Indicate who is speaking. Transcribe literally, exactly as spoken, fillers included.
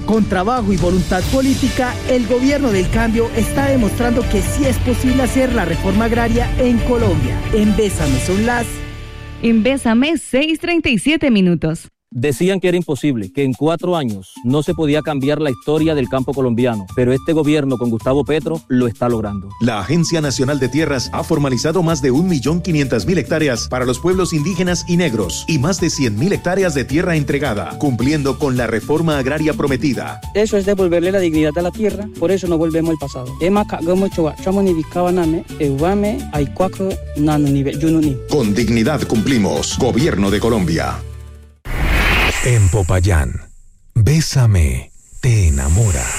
Speaker 1: Con trabajo y voluntad política, el gobierno del cambio está demostrando que sí es posible hacer la reforma agraria en Colombia. En Bésame son las...
Speaker 2: En Bésame, seis treinta y siete minutos.
Speaker 3: Decían que era imposible, que en cuatro años no se podía cambiar la historia del campo colombiano, pero este gobierno con Gustavo Petro lo está logrando.
Speaker 4: La Agencia Nacional de Tierras ha formalizado más de un millón quinientas mil hectáreas para los pueblos indígenas y negros y más de cien mil hectáreas de tierra entregada, cumpliendo con la reforma agraria prometida.
Speaker 5: Eso es devolverle la dignidad a la tierra, por eso no volvemos al pasado.
Speaker 4: Con dignidad cumplimos. Gobierno de Colombia.
Speaker 6: En Popayán, Bésame te enamora.